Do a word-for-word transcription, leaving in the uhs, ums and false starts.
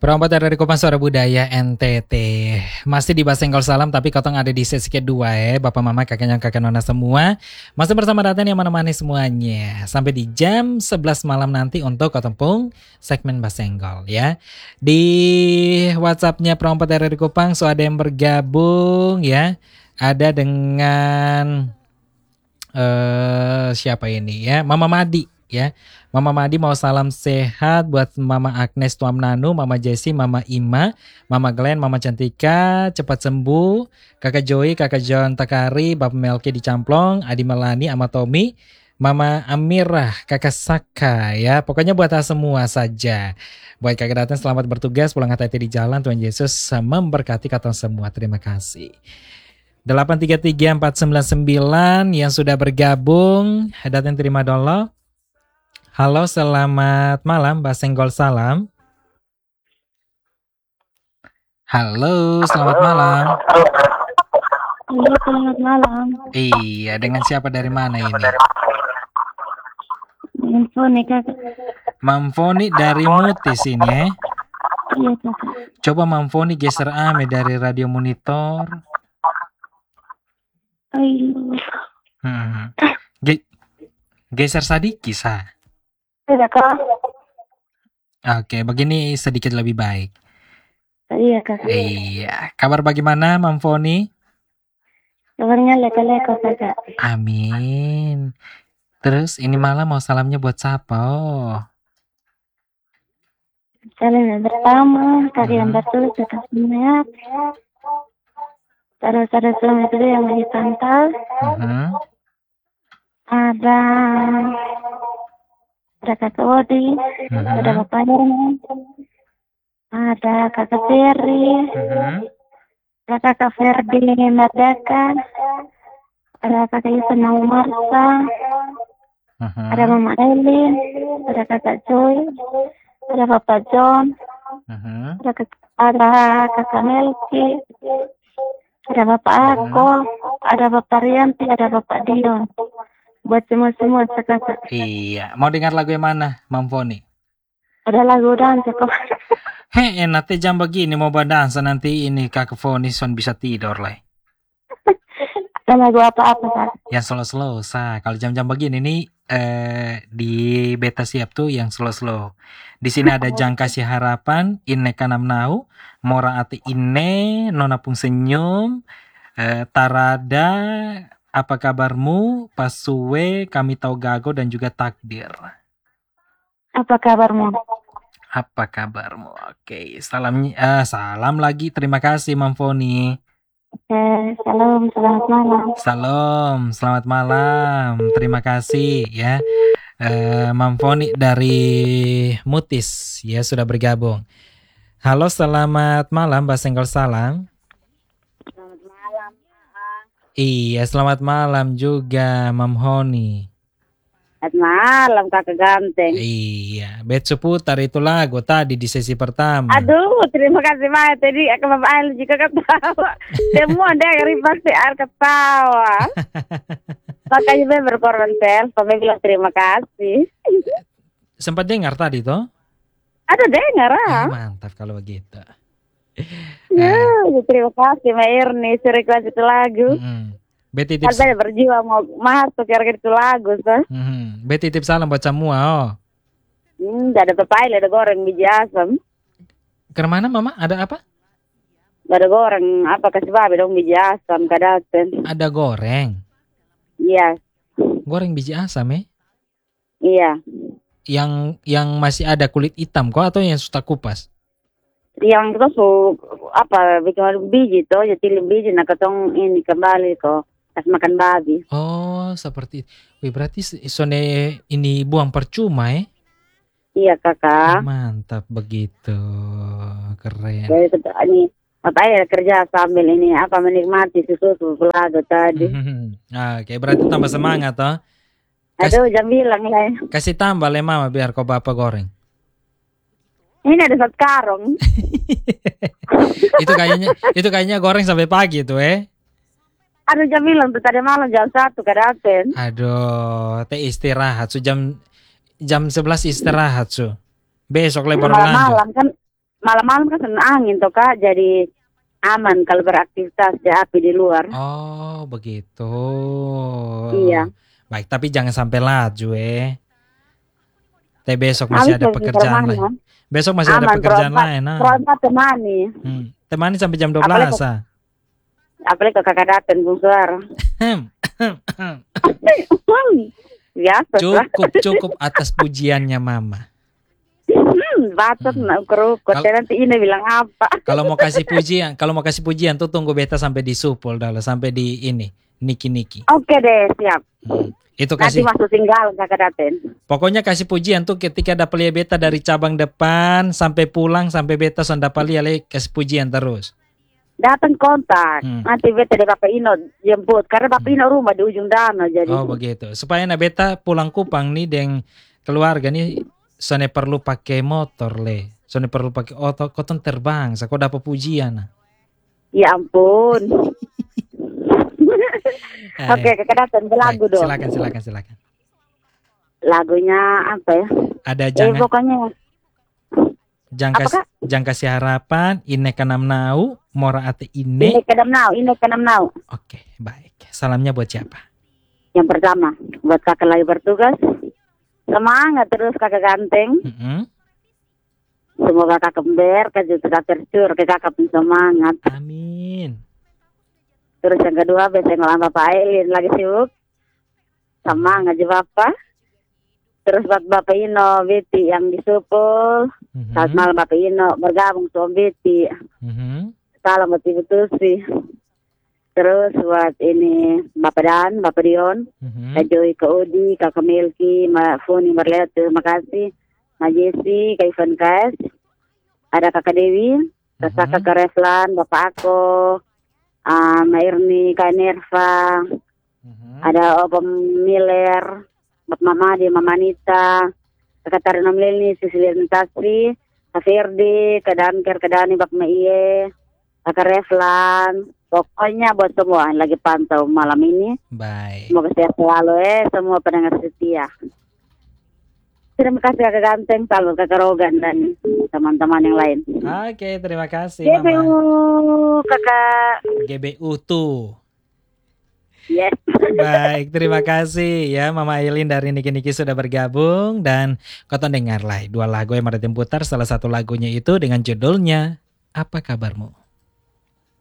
Perompat dari Kupang Suara Budaya N T T. Masih di Basenggol Salam, tapi kotong ada di sesi kedua ya. Bapak mama kakaknya kakak nona semua masih bersama Raten yang menemani semuanya sampai di jam sebelas malam nanti untuk ketempung segmen Basenggol ya. Di WhatsAppnya Perompat dari Kupang, so ada yang bergabung ya. Ada dengan uh, siapa ini ya, Mama Madi ya. Mama Madi mau salam sehat buat Mama Agnes Tuam Nanu, Mama Jessie, Mama Ima, Mama Glenn, Mama Cantika, cepat sembuh, Kakak Joey, Kakak John Takari, Bapak Melki di Camplong, Adi Melani, Ama Tommy, Mama Amirah, Kakak Saka ya. Pokoknya buat semua saja. Buat Kakak Daten selamat bertugas, pulang hati-hati di jalan, Tuhan Yesus memberkati kata semua. Terima kasih. delapan tiga tiga empat sembilan sembilan yang sudah bergabung, Daten terima dulu. Halo, selamat malam, Basenggol Salam. Halo, selamat malam. Halo, selamat malam. Iya, dengan siapa dari mana ini? Mamfoni, kakak. Mamfoni dari Mutis ini ya? Iya, kakak. Coba Mamfoni geser ame dari radio monitor. Ayo. Hmm. Ge- geser sadiki, sah. Tidak, kak. Oke, begini sedikit lebih baik. Iya, kakak. Iya, kabar bagaimana Mamfoni? Kabarnya leka-leka, kakak. Amin. Terus ini malam mau salamnya buat siapa? Oh. Salam yang pertama, tadi yang Hmm. betul, tetap semangat. Saudara-saudara suami itu yang lagi pantau. Mhm. Ada ada kakak Wodi, Mhm. ada bapak Herman, ada kakak Ferry, Mhm. ada kakak Ferdi Merdeka, ada kakak Yusuf Marsa, Mhm. ada Mama Elin, ada kakak Joy, ada Bapak John, Mhm. ada, kak- ada kakak Melki, ada Bapak Ako, ada Bapak Rianti, ada Bapak Dion. Buat semua-semua kakak. Iya, mau dengar lagu yang mana, Mamfoni? Ada lagu dan kok. Heh, enak jam begini mau berdansa nanti ini kakak Foni son bisa tidur lah. Ada lagu apa-apa kak? Yang slow-slow, sah. Kalau jam-jam begini nih eh, di beta siap tuh yang slow-slow. Di sini ada Jang Kasih Harapan, Inne Kanam Nau, Mora Ati Inne, Nona Pung Senyum, eh, Tarada, Apa Kabarmu, Pasuwe, Kami Tahu Gago, dan juga Takdir. Apa kabarmu? Apa kabarmu? Oke, salam, eh, salam lagi. Terima kasih, Mamfoni. Eh, salam, selamat malam. Salam, selamat malam. Terima kasih ya, eh, Mamfoni dari Mutis ya sudah bergabung. Halo, selamat malam, Basenggol Salam. Selamat malam. Iya, selamat malam juga, Mam Honi. Selamat malam kakak ganteng. Iya, Betsu putar itu lagu tadi di sesi pertama. Aduh, terima kasih banyak. Tadi aku Bapak Ail juga ketawa. Semua dia ngeri pasti Ail ketawa. Makanya saya berkorban telepon, saya bilang terima kasih. Sempat dengar tadi toh? Ada dengar ah. Ah, mantap kalau begitu. Ya, terima kasih Mbak Irni, request itu lagu. Mm-mm. Beti titip, Saya berjiwa mau masuk kira-kira itu lagu, so. mm-hmm. Beti titip salam buat semua. Oh, Hmm, ada papai, ada goreng biji asam. ke mana Mama? Ada apa? Ada goreng apa kasih babe dong biji asam kadaten. Ada goreng. Iya, Goreng biji asam ya? iya. Yang yang masih ada kulit hitam kok atau yang sudah kupas? Yang kita su apa bikin biji tuh, jadi biji nak ketong ini kembali kok kasih makan babi. Oh, seperti itu. Wih, berarti sone ini buang percuma ya? Iya kakak. Mantap begitu. Keren. Jadi ini apa ya kerja sambil ini apa menikmati susu lagu tadi. Oke, berarti tambah semangat toh. Aduh, jam bilang lah. Kasih tambah le Mama biar kau bapak goreng. Ini ada satu karung. itu kayaknya itu kayaknya goreng sampai pagi tuh eh. Aduh, jam bilang tuh tadi malam jam satu kadaten. Aduh, teh istirahat su jam jam sebelas istirahat su. Besok le baru Malam lanjut. malam kan malam-malam kan kena angin toh kak, jadi aman kalau beraktivitas di api di luar. Oh, begitu. Iya. Baik, tapi jangan sampai laju eh. Teh besok Habis masih ada dari pekerjaan mana? lain. Besok masih ada Aman, pekerjaan perempat, lain. Nah. perempat temani. Hmm. Temani sampai jam dua Apalagi belas. Ah. Apalagi ke kakak datang bung suara. Biasa lah. Cukup, cukup atas pujiannya Mama. Hmm, bacot Hmm. nak kerukut. Kal- Nanti ini bilang apa? Kalau mau kasih pujian, kalau mau kasih pujian tuh tunggu beta sampai di Supol dah, sampai di ini, Niki-Niki. Oke deh, siap. Hmm. Itu Nanti kasih, masuk tinggal kakak datang. pokoknya kasih pujian tuh ketika dapat lihat beta dari cabang depan sampai pulang sampai beta sudah dapat lihat kasih pujian terus. Datang kontak. Hmm. Nanti beta dari Bapak Ino jemput. Karena Bapak Ino rumah di ujung danau. Jadi Oh begitu. Supaya na beta pulang Kupang nih dengan keluarga nih, soalnya perlu pakai motor le, soalnya perlu pakai otot, koton terbang, saya kok dapat pujian. ya ampun. Eh, Oke, kakak datang baik, lagu dong. silakan silakan silakan. Lagunya apa ya? Ada Eh, jangan pokoknya jangan apa, kasih Kak? jangan kasih harapan, ine kanam nau, mora ate ini ine. kedam now, ini kedam now. Oke, baik. Salamnya buat siapa? Yang pertama, buat kakak lagi bertugas. Semangat terus kakak ganteng. Mm-mm. Semoga kakak kember, kakak juga tercur, kakak pun semangat. Amin. Terus yang kedua, biasanya ngelawan Bapak Ailin lagi sibuk. Semangat aja Bapak. Terus buat Bapak Ino, Betty yang di Supul. Mhm. Saat malam Bapak Ino bergabung sama Betty. Mhm. Salam buat Ibu Tusi. Terus buat ini Bapak Dan, Bapak Dion, Mhm. Kak Joy, Kak Odi, Kakak Milky, Mbak Funi, Berliat, terima kasih. Mbak Jesse, Kak Ivan Kas, ada Kakak Dewi, terus Mhm. Kakak Reslan, Bapak Ako, uh, Mbak Irni, Kak Nerva, Mhm. ada Obam Miller, Bapak Mama di Mama Anita, Kakak Tarina Melini, Sisilir Tasri, Kak Firdi, Kak Danker, Kak Dani, Bapak Maiye, Kakak Reslan, pokoknya buat semua yang lagi pantau malam ini. Baik. Semoga sehat selalu eh semua pendengar setia. Terima kasih kakak ganteng, salam kakak Rogan dan teman-teman yang lain. Oke, terima kasih G B U Mama. kakak. G B U tuh. Yes. Baik, terima kasih ya Mama Ailin dari Niki Niki sudah bergabung. Dan kau dengarlah dua lagu yang Maritim putar. Salah satu lagunya itu dengan judulnya Apa Kabarmu.